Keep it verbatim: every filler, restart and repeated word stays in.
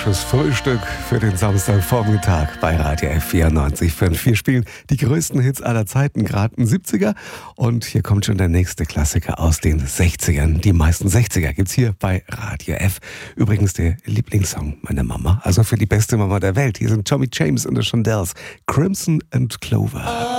Klassisches Frühstück für den Samstagvormittag bei Radio F vierundneunzig Komma fünf. Wir spielen die größten Hits aller Zeiten, gerade in siebziger. Und hier kommt schon der nächste Klassiker aus den sechzigern. Die meisten sechziger gibt's hier bei Radio F. Übrigens der Lieblingssong meiner Mama, also für die beste Mama der Welt. Hier sind Tommy James und the Shondells, Crimson and Clover.